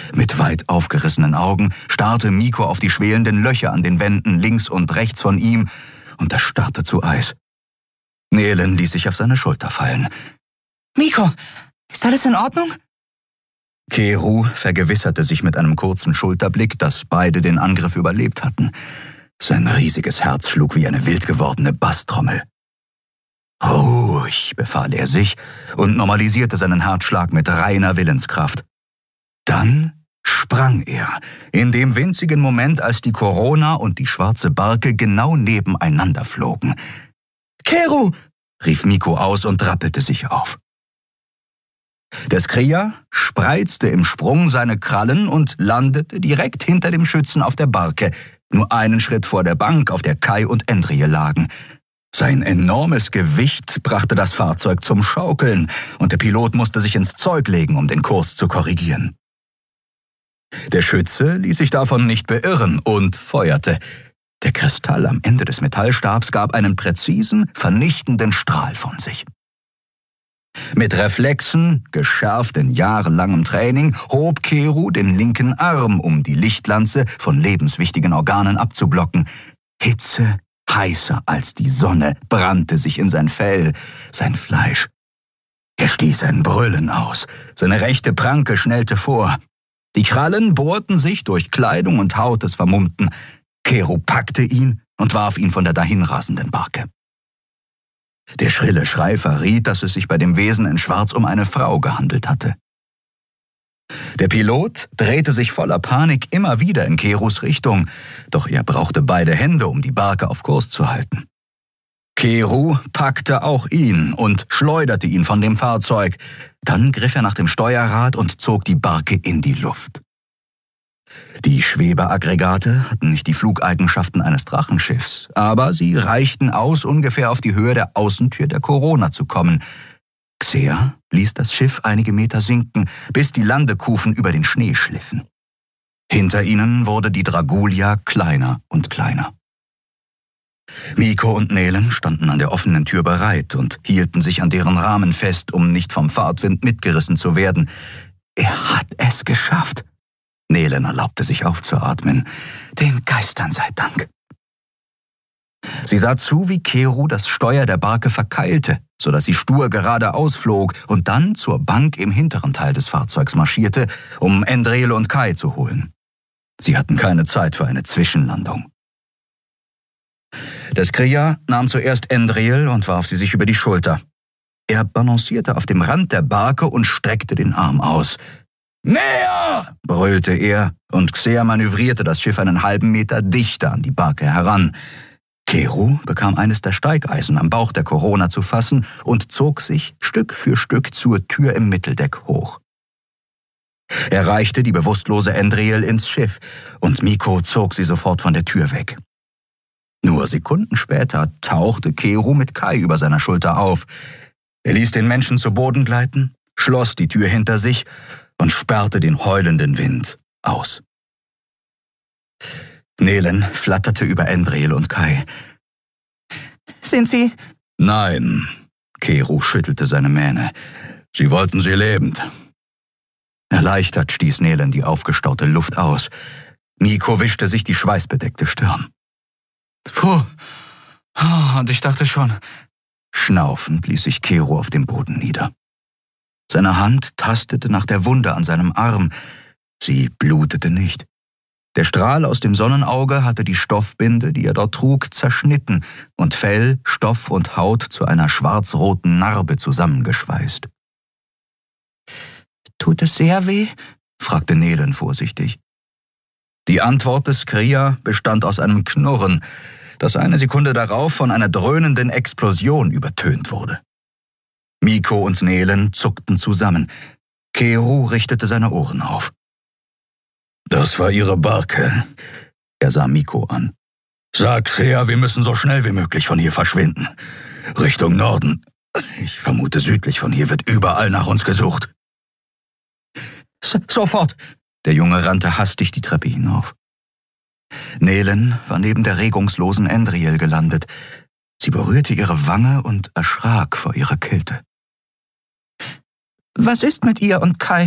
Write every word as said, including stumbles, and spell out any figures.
Mit weit aufgerissenen Augen starrte Mikko auf die schwelenden Löcher an den Wänden links und rechts von ihm und erstarrte zu Eis. Nelen ließ sich auf seine Schulter fallen. »Mikko, ist alles in Ordnung?« Keru vergewisserte sich mit einem kurzen Schulterblick, dass beide den Angriff überlebt hatten. Sein riesiges Herz schlug wie eine wild gewordene Basstrommel. »Ruhig«, befahl er sich und normalisierte seinen Herzschlag mit reiner Willenskraft. Dann sprang er, in dem winzigen Moment, als die Corona und die schwarze Barke genau nebeneinander flogen. »Keru«, rief Mikko aus und rappelte sich auf. Der Skria spreizte im Sprung seine Krallen und landete direkt hinter dem Schützen auf der Barke, nur einen Schritt vor der Bank, auf der Kai und Endrije lagen. Sein enormes Gewicht brachte das Fahrzeug zum Schaukeln und der Pilot musste sich ins Zeug legen, um den Kurs zu korrigieren. Der Schütze ließ sich davon nicht beirren und feuerte. Der Kristall am Ende des Metallstabs gab einen präzisen, vernichtenden Strahl von sich. Mit Reflexen, geschärft in jahrelangem Training, hob Keru den linken Arm, um die Lichtlanze von lebenswichtigen Organen abzublocken. Hitze, heißer als die Sonne, brannte sich in sein Fell, sein Fleisch. Er stieß ein Brüllen aus. Seine rechte Pranke schnellte vor. Die Krallen bohrten sich durch Kleidung und Haut des Vermummten. Keru packte ihn und warf ihn von der dahinrasenden Barke. Der schrille Schrei verriet, dass es sich bei dem Wesen in Schwarz um eine Frau gehandelt hatte. Der Pilot drehte sich voller Panik immer wieder in Kerus Richtung, doch er brauchte beide Hände, um die Barke auf Kurs zu halten. Keru packte auch ihn und schleuderte ihn von dem Fahrzeug. Dann griff er nach dem Steuerrad und zog die Barke in die Luft. Die Schwebeaggregate hatten nicht die Flugeigenschaften eines Drachenschiffs, aber sie reichten aus, ungefähr auf die Höhe der Außentür der Corona zu kommen. Xer ließ das Schiff einige Meter sinken, bis die Landekufen über den Schnee schliffen. Hinter ihnen wurde die Dragulia kleiner und kleiner. Mikko und Nelen standen an der offenen Tür bereit und hielten sich an deren Rahmen fest, um nicht vom Fahrtwind mitgerissen zu werden. Er hat es geschafft. Nelen erlaubte sich aufzuatmen. Den Geistern sei Dank. Sie sah zu, wie Keru das Steuer der Barke verkeilte, sodass sie stur geradeaus flog und dann zur Bank im hinteren Teil des Fahrzeugs marschierte, um Endrije und Kai zu holen. Sie hatten keine Zeit für eine Zwischenlandung. Der Skria nahm zuerst Endrije und warf sie sich über die Schulter. Er balancierte auf dem Rand der Barke und streckte den Arm aus. »Näher!« brüllte er, und Xer manövrierte das Schiff einen halben Meter dichter an die Barke heran. Keru bekam eines der Steigeisen am Bauch der Corona zu fassen und zog sich Stück für Stück zur Tür im Mitteldeck hoch. Er reichte die bewusstlose Endrije ins Schiff, und Mikko zog sie sofort von der Tür weg. Nur Sekunden später tauchte Keru mit Kai über seiner Schulter auf. Er ließ den Menschen zu Boden gleiten, schloss die Tür hinter sich und sperrte den heulenden Wind aus. Nelen flatterte über Endrije und Kai. »Sind Sie?« »Nein«, Keru schüttelte seine Mähne. »Sie wollten sie lebend.« Erleichtert stieß Nelen die aufgestaute Luft aus. Mikko wischte sich die schweißbedeckte Stirn. »Puh, oh, und ich dachte schon...« Schnaufend ließ sich Keru auf dem Boden nieder. Seine Hand tastete nach der Wunde an seinem Arm. Sie blutete nicht. Der Strahl aus dem Sonnenauge hatte die Stoffbinde, die er dort trug, zerschnitten und Fell, Stoff und Haut zu einer schwarz-roten Narbe zusammengeschweißt. »Tut es sehr weh?« fragte Nelen vorsichtig. Die Antwort des Skria bestand aus einem Knurren, das eine Sekunde darauf von einer dröhnenden Explosion übertönt wurde. Mikko und Nelen zuckten zusammen. Keru richtete seine Ohren auf. »Das war ihre Barke«, er sah Mikko an. »Sag's her, wir müssen so schnell wie möglich von hier verschwinden. Richtung Norden. Ich vermute, südlich von hier wird überall nach uns gesucht.« S- »Sofort!« Der Junge rannte hastig die Treppe hinauf. Nelen war neben der regungslosen Endrije gelandet. Sie berührte ihre Wange und erschrak vor ihrer Kälte. »Was ist mit ihr und Kai?«